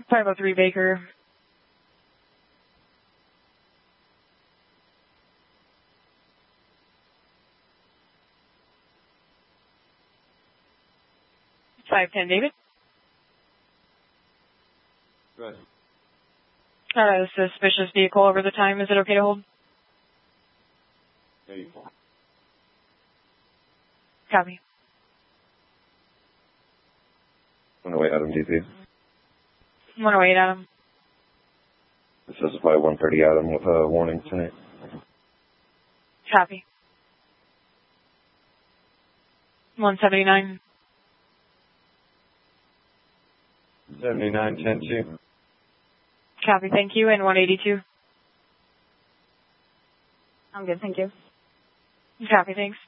503 Baker. $510 David. Right. A suspicious vehicle over the time. Is it okay to hold? 84. Copy. 108 Adam DP. 108 Adam. This is probably 130 Adam with a warning tonight. Copy. 179. 79, 10-2. Copy, thank you. And 182. I'm good, thank you. Copy, thanks.